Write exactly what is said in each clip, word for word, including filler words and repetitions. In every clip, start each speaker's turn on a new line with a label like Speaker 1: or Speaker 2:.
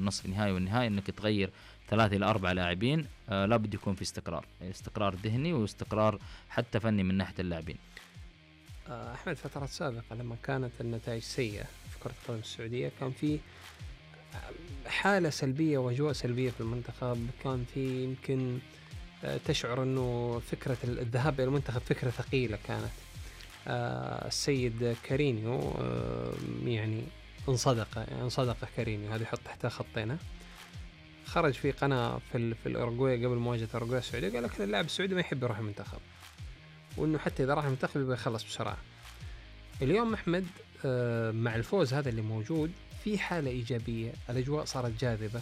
Speaker 1: النصف النهائي والنهائي انك تغير ثلاثة إلى أربعة لاعبين، آه لابد يكون في استقرار، استقرار ذهني واستقرار حتى فني من ناحية اللاعبين.
Speaker 2: أحمد فترات سابقة لما كانت النتائج سيئة في كرة القدم السعودية كان في حالة سلبية وأجواء سلبية في المنتخب، كان في يمكن تشعر أنه فكرة الذهاب إلى المنتخب فكرة ثقيلة كانت. السيد كارينيو يعني انصدق انصدق كارينيو، هذا يحط تحتها خطينا. خرج في قناة في في الأورجواي قبل مواجهة الأورجواي السعودية قال لك اللاعب السعودي ما يحب يروح المنتخب، وإنه حتى إذا راح المنتخب يبغى يخلص بسرعة. اليوم أحمد مع الفوز هذا اللي موجود في حالة إيجابية، الأجواء صارت جاذبة.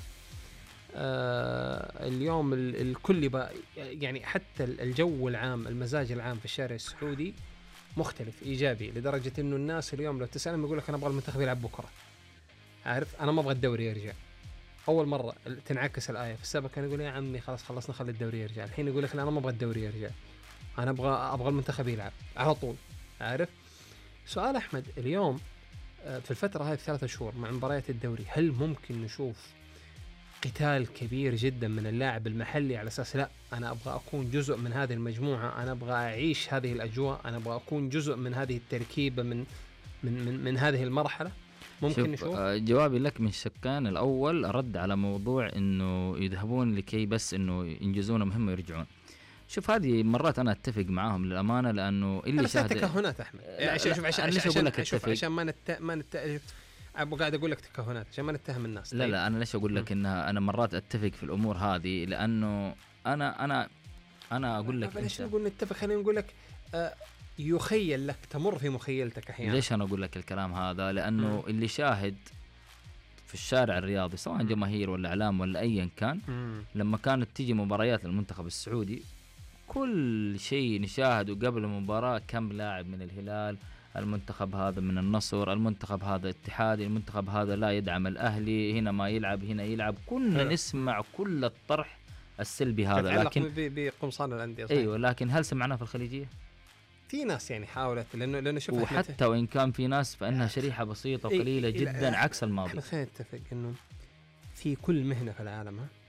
Speaker 2: اليوم الكل بقى يعني حتى الجو العام المزاج العام في الشارع السعودي مختلف إيجابي، لدرجة إنه الناس اليوم لو تسألهم يقول لك أنا أبغى المنتخب يلعب بكرة، عارف، أنا ما أبغى الدوري يرجع. أول مرة تنعكس الآية، في السابق كان يقول يا عمي خلاص خلصنا خلي الدوري يرجع، الحين يقول لك أنا ما أبغى الدوري يرجع، أنا أبغى أبغى المنتخب يلعب على طول، عارف. سؤال أحمد اليوم في الفترة هذه ثلاثة شهور مع مباريات الدوري، هل ممكن نشوف قتال كبير جدا من اللاعب المحلي على أساس لا أنا أبغى أكون جزء من هذه المجموعة، أنا أبغى أعيش هذه الأجواء، أنا أبغى أكون جزء من هذه التركيبة من من من, من هذه المرحلة؟ ممكن نشوف.
Speaker 1: جوابي لك من شكان. الأول رد على موضوع إنه يذهبون لكي بس إنه ينجزون مهمة ويرجعون. شوف هذه مرات أنا أتفق معاهم للأمانة، لأنه اللي
Speaker 2: شاهد تكهنات أحمد عشان شوف عشان عشان, عشان, عشان, عشان ما نت ما نت أبو قاعد أقول لك تكهنات عشان ما نتهم الناس.
Speaker 1: لا طيب. لا أنا ليش أقول لك إنها أنا مرات أتفق في الأمور هذه، لأنه أنا أنا أنا أقول لك
Speaker 2: ليش نقول نتفق؟ خلينا نقول لك آه يخيل لك تمر في مخيلتك أحيانا.
Speaker 1: ليش أنا أقول لك الكلام هذا؟ لأنه م. اللي شاهد في الشارع الرياضي سواء جماهير ولا إعلام ولا أيا كان م. لما كانت تيجي مباريات المنتخب السعودي كل شيء نشاهده قبل المباراة، كم لاعب من الهلال، المنتخب هذا من النصر، المنتخب هذا اتحادي، المنتخب هذا لا يدعم الأهلي، هنا ما يلعب هنا يلعب، كنا نسمع كل الطرح السلبي هذا. لكن
Speaker 2: بقمصان الأندية
Speaker 1: أيوة، لكن هل سمعناه في الخليجية؟
Speaker 2: في ناس يعني حاولت، لأنه لأنه شوف
Speaker 1: وحتى وإن كان في ناس فإنها شريحة بسيطة وقليلة إيه جدا إيه عكس الماضي.
Speaker 2: خلينا نتفق إنه في كل مهنة في العالم ها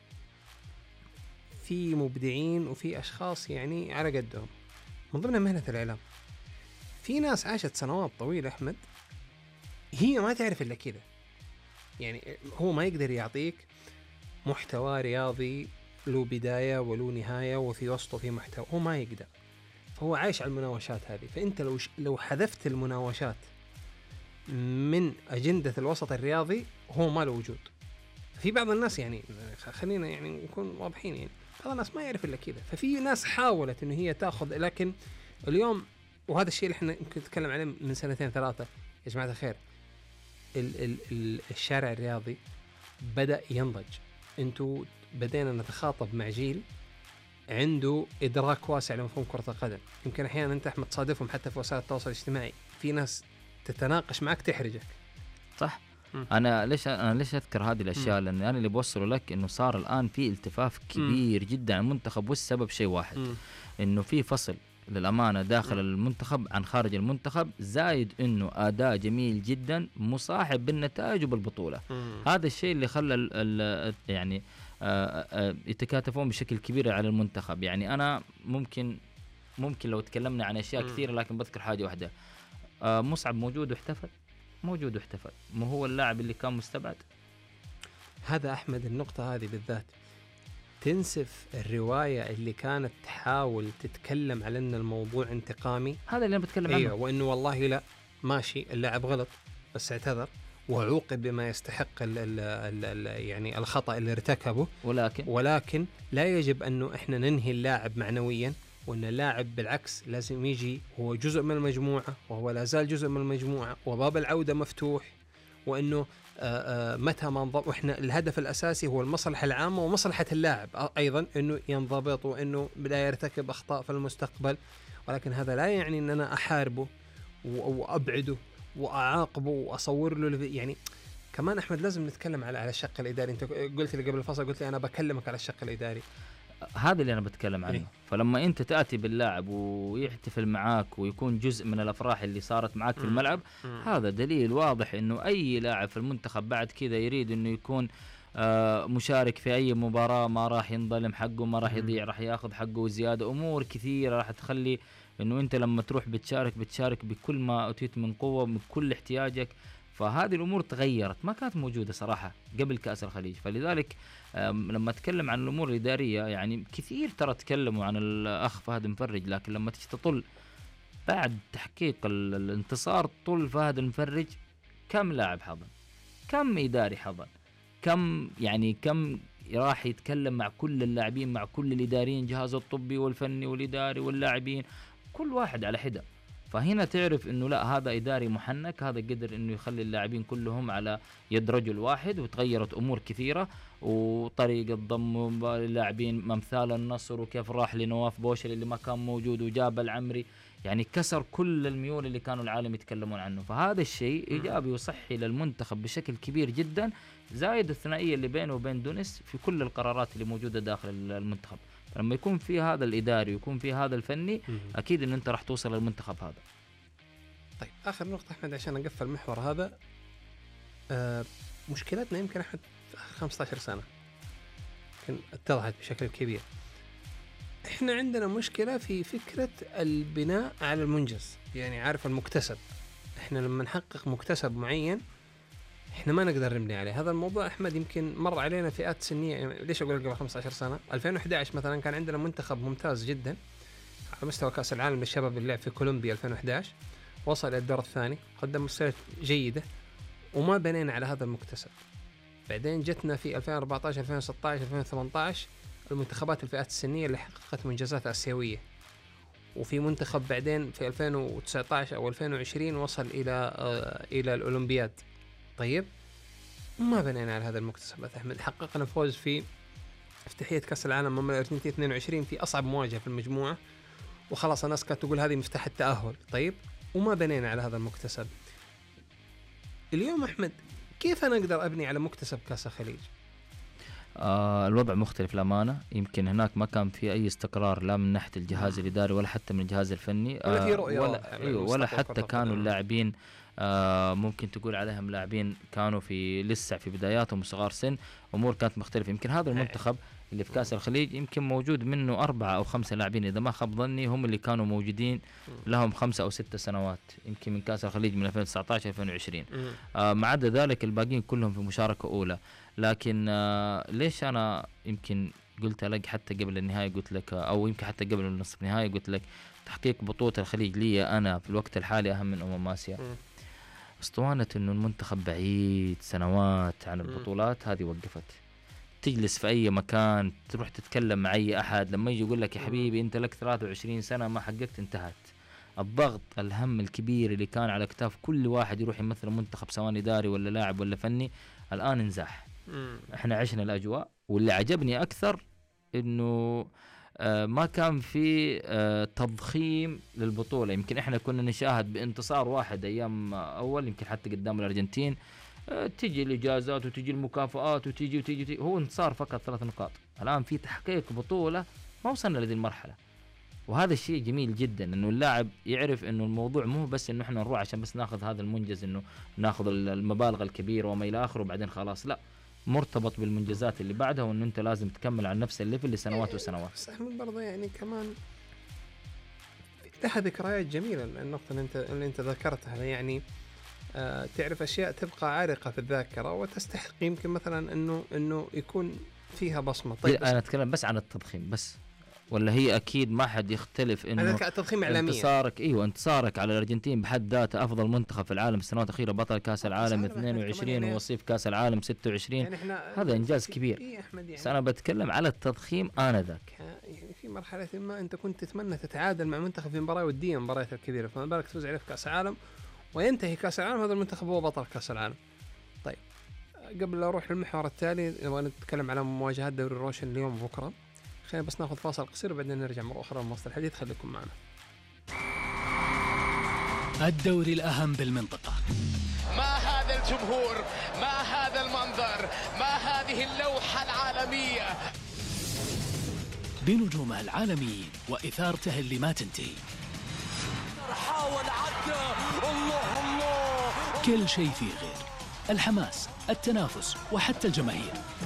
Speaker 2: في مبدعين وفي أشخاص يعني على قدهم، من ضمن مهنة الإعلام في ناس عاشت سنوات طويلة أحمد هي ما تعرف إلا كذا، يعني هو ما يقدر يعطيك محتوى رياضي له بداية وله نهاية وفي وسطه في محتوى، هو ما يقدر، فهو عايش على المناوشات هذه. فأنت لو لو حذفت المناوشات من أجندة الوسط الرياضي هو ما له وجود. في بعض الناس يعني خلينا يعني نكون واضحين، يعني بعض الناس ما يعرف إلا كذا، ففي ناس حاولت إنه هي تأخذ، لكن اليوم وهذا الشيء اللي احنا يمكن نتكلم عليه من سنتين ثلاثة يا جماعة الخير، ال ال ال الشارع الرياضي بدأ ينضج. انتوا بدينا نتخاطب مع جيل عنده إدراك واسع لمفهوم كرة القدم. يمكن أحيانا أنت أحمد تصادفهم حتى في وسائل التواصل الاجتماعي، في ناس تتناقش معك تحرجك.
Speaker 1: صح. م. أنا ليش أنا ليش أذكر هذه الأشياء؟ م. لأن أنا اللي بوصله لك إنه صار الآن في التفاف كبير م. جدا عن المنتخب، والسبب شيء واحد م. إنه في فصل للأمانة داخل م. المنتخب عن خارج المنتخب، زايد إنه أداء جميل جدا مصاحب بالنتائج وبالبطولة. م. هذا الشيء اللي خلى ال ال يعني يتكاتفون بشكل كبير على المنتخب. يعني أنا ممكن ممكن لو تكلمنا عن أشياء م. كثيرة، لكن بذكر حاجة واحدة، مصعب موجود واحتفل، موجود واحتفل، ما هو اللاعب اللي كان مستبعد.
Speaker 2: هذا أحمد النقطة هذه بالذات تنسف الرواية اللي كانت تحاول تتكلم على أن الموضوع انتقامي.
Speaker 1: هذا اللي أنا بتكلم عنه.
Speaker 2: أيوة، وأنه والله لا ماشي اللاعب غلط بس اعتذر وعوقب بما يستحق ال ال ال ال يعني الخطأ اللي ارتكبه،
Speaker 1: ولكن
Speaker 2: ولكن لا يجب أنه إحنا ننهي اللاعب معنويا، وأن اللاعب بالعكس لازم يجي هو جزء من المجموعة، وهو لا زال جزء من المجموعة، وباب العودة مفتوح، وأنه آآ آآ متى ما انضبط، وإحنا الهدف الأساسي هو المصلحة العامة ومصلحة اللاعب أيضا أنه ينضبط وأنه لا يرتكب أخطاء في المستقبل. ولكن هذا لا يعني أن أنا أحاربه وأبعده وأعاقبه وأصور له. يعني كمان أحمد لازم نتكلم على على الشق الإداري. أنت قلت لي قبل الفصل، قلت لي أنا بكلمك على الشق الإداري،
Speaker 1: هذا اللي أنا بتكلم عنه.
Speaker 2: إيه؟
Speaker 1: فلما أنت تأتي باللاعب ويحتفل معاك ويكون جزء من الأفراح اللي صارت معاك في الملعب، هذا دليل واضح إنه أي لاعب في المنتخب بعد كذا يريد إنه يكون آه مشارك في أي مباراة ما راح ينظلم حقه، ما راح يضيع، راح ياخذ حقه وزيادة. أمور كثيرة راح تخلي إنه أنت لما تروح بتشارك بتشارك بكل ما أوتيت من قوة، من كل احتياجك. فهذه الأمور تغيرت، ما كانت موجودة صراحة قبل كأس الخليج. فلذلك لما أتكلم عن الأمور الإدارية يعني كثير ترى تكلموا عن الأخ فهد المفرج، لكن لما تيجي تطل بعد تحقيق الانتصار طول فهد المفرج كم لاعب حضن، كم إداري حضن، كم يعني كم راح يتكلم مع كل اللاعبين، مع كل الإداريين، جهازه الطبي والفني والإداري واللاعبين، كل واحد على حدة. فهنا تعرف انه لا، هذا اداري محنك، هذا قدر انه يخلي اللاعبين كلهم على يد رجل واحد، وتغيرت امور كثيره، وطريقه ضم اللاعبين مثال النصر، وكيف راح لنواف بوشل اللي ما كان موجود وجاب العمري، يعني كسر كل الميول اللي كانوا العالم يتكلمون عنه. فهذا الشيء ايجابي وصحي للمنتخب بشكل كبير جدا، زايد الثنائيه اللي بينه وبين تونس في كل القرارات اللي موجوده داخل المنتخب. لما يكون في هذا الإداري ويكون في هذا الفني أكيد إن أنت راح توصل للمنتخب هذا.
Speaker 2: طيب آخر نقطة أحمد عشان أقفل المحور هذا، آه مشكلتنا يمكن أحمد في آخر خمسة عشر سنة يمكن اتضحت بشكل كبير. إحنا عندنا مشكلة في فكرة البناء على المنجز، يعني عارف المكتسب. إحنا لما نحقق مكتسب معين إحنا ما نقدر نبني عليه. هذا الموضوع أحمد يمكن مر علينا فئات سنية، ليش أقول قبل خمسة عشر سنة؟ ألفين وإحدى عشر مثلا كان عندنا منتخب ممتاز جدا على مستوى كأس العالم للشباب اللي لعب في كولومبيا ألفين وإحدى عشر، وصل إلى الدور الثاني، قدم مستويات جيدة، وما بنينا على هذا المكتسب. بعدين جتنا في ألفين وأربعة عشر ألفين وستة عشر ألفين وثمانية عشر المنتخبات الفئات السنية اللي حققت منجزات آسيوية، وفي منتخب بعدين في ألفين وتسعة عشر أو ألفين وعشرين وصل إلى آه إلى الأولمبياد. طيب ما بنينا على هذا المكتسبات أحمد. حققنا فوز في افتتاحية كأس العالم أمام الأرجنتين اثنين وعشرين في أصعب مواجهة في المجموعة، وخلاص الناس كانت تقول هذه مفتاح التأهل. طيب وما بنينا على هذا المكتسب. اليوم أحمد كيف أنا أقدر أبني على مكتسب كأس الخليج؟
Speaker 1: آه الوضع مختلف الأمانة. يمكن هناك ما كان في أي استقرار لا من ناحية الجهاز الإداري ولا حتى من الجهاز الفني،
Speaker 2: ولا في رؤية
Speaker 1: ولا, أيوه ولا حتى كانوا اللاعبين آه ممكن تقول عليهم لاعبين كانوا في لسه في بداياتهم وصغار سن، أمور كانت مختلفة. يمكن هذا المنتخب اللي في كأس الخليج يمكن موجود منه أربعة أو خمسة لاعبين إذا ما خاب ظني هم اللي كانوا موجودين لهم خمسة أو ستة سنوات يمكن من كأس الخليج من ألفين وتسعة عشر ألفين وعشرين. آه ما عدا ذلك الباقيين كلهم في مشاركة أولى. لكن آه ليش أنا يمكن قلت لك حتى قبل النهاية، قلت لك أو يمكن حتى قبل النصف النهاية قلت لك تحقيق بطولة الخليج لي أنا في الوقت الحالي أهم من أمم آسيا. اسطوانة إنه المنتخب بعيد سنوات عن البطولات هذه وقفت. تجلس في أي مكان تروح تتكلم مع أي أحد لما يجي يقول لك يا حبيبي أنت لك ثلاثة وعشرين سنة ما حققت، انتهت. الضغط الهم الكبير اللي كان على كتاف كل واحد يروح يمثل منتخب سواء إداري ولا لاعب ولا فني الآن انزاح. احنا عشنا الأجواء، واللي عجبني أكثر إنه آه ما كان في آه تضخيم للبطولة. يمكن احنا كنا نشاهد بانتصار واحد أيام أول يمكن حتى قدام الأرجنتين، آه تيجي الإجازات وتيجي المكافآت وتيجي وتيجي, وتيجي. هو انتصار فقط ثلاث نقاط. الآن في تحقيق بطولة، ما وصلنا لهذه المرحلة، وهذا الشيء جميل جدا انه اللاعب يعرف انه الموضوع مو بس انه احنا نروح عشان بس ناخذ هذا المنجز، انه ناخذ المبالغ الكبيرة وما الى اخره وبعدين خلاص، لا، مرتبط بالمنجزات اللي بعدها، وانه انت لازم تكمل على نفس الليفل لسنوات وسنوات.
Speaker 2: بس احمد برضه يعني كمان لها ذكريات جميلة. النقطة اللي انت اللي انت ذكرتها يعني آه تعرف اشياء تبقى عارقة في الذاكرة وتستحق يمكن مثلا انه انه يكون فيها بصمة. طيب
Speaker 1: انا اتكلم بس عن التضخيم بس، ولا هي اكيد ما حد يختلف انه
Speaker 2: تضخيم اعلاميا.
Speaker 1: انتصارك ايوه انتصارك على الارجنتين بحد ذاته افضل منتخب في العالم السنوات الاخيره، بطل كاس العالم اثنين وعشرين ووصيف كاس العالم ستة وعشرين، يعني هذا انجاز كبير. يعني بس انا بتكلم على التضخيم انذاك.
Speaker 2: يعني في مرحله ما انت كنت تتمنى تتعادل مع منتخب في مباراه وديه، مباريات الكبيره، فما بالك تفوز عليه في كاس العالم وينتهي كاس العالم هذا المنتخب هو بطل كاس العالم. طيب قبل لا اروح للمحور التالي نبغى نتكلم على مواجهات دوري الروشن اليوم وبكره. خلينا بس ناخذ فاصل قصير وبعدين نرجع مرة أخرى لمواصل الحديث. خليكم معنا.
Speaker 3: الدوري الأهم بالمنطقة.
Speaker 4: ما هذا الجمهور، ما هذا المنظر، ما هذه اللوحة العالمية
Speaker 3: بنجومها العالميين وإثارته اللي ما تنتهي.
Speaker 4: حاول عدى، الله الله،
Speaker 3: كل شيء فيه غير الحماس، التنافس وحتى الجماهير.